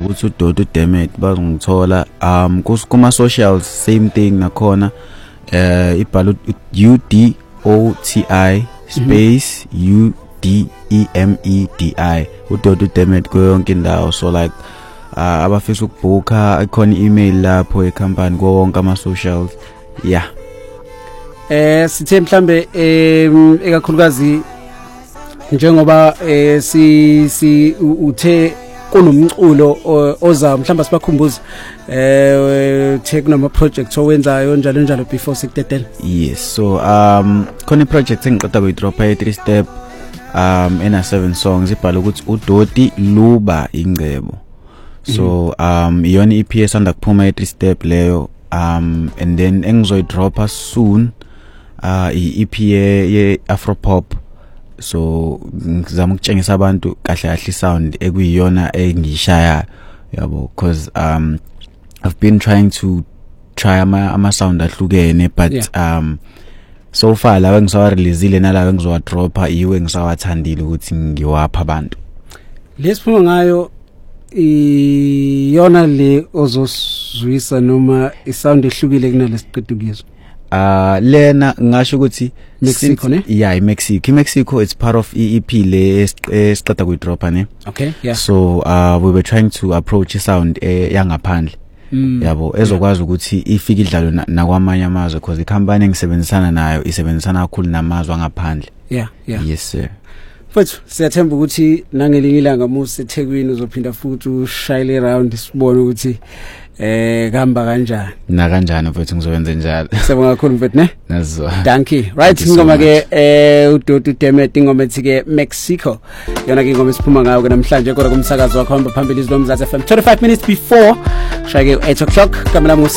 ngokuthi uDodo Demet bazongithola kuma socials same thing nakhona ibhala UDOTI space UDEMEDI uDodo Demet kuyo yonke indawo. So like abafisa ukubooka ikhona email lapho ecompany kuwo wonke ama socials. Yeah. Sithe mhlambe ekakhulukazi njengoba si uthe kunomculo oza mhlamba sibakhumbuza techno project owenzayo njalo before sikudedela. Yes, so khona project engiqeda kuyidropa ye3 step ena 7 songs ibhala ukuthi uDoti Luba Ingcebo. So iyona EP esanda kuphuma ye3 step leyo and then engizoyidropa soon i-EP ye Afropop. So ngizama ukutshengisa abantu kahle kahle sound ekuyiyona engishaya yabo because I've been trying to try ama sound ahlukene but so far lawa ngisawa releaseile nalawa ngizowa dropa iwe ngisawathandile ukuthi ngiwapha abantu. Lesiphuma ngayo iyona le ozoswisa noma isound ehlukile kunalesiqedu kuyezo. Lena ngasho ukuthi Mexico ne? Yeah, Mexico it's part of EP le esiqeda kuyidropa ne. Okay, yeah. So we were trying to approach sound yangaphandle. Yabo ezokwazi ukuthi ifike idlalo nakwamanye amazwe because icompany engisebenzisana nayo isebenzisana kakhulu namazwe angaphandle. Yeah. Yes sir. Futhi siyathemba ukuthi nangelinye ilanga musi eThekwini uzophinda futhi ushayele around sibone ukuthi kuhamba kanjani na kanjani futhi ngizowenza njalo. Sibonga kakhulu mfethu ne. Nazo. Thank you. Right ngoma ke uDodo Demet ingoma ethi ke Mexico. Yona ke ingoma esiphuma ngayo ke namhlanje kodwa kumsakazo wakho hamba phambili izilo Mzansi FM 25 minutes before shake 8 o'clock kamela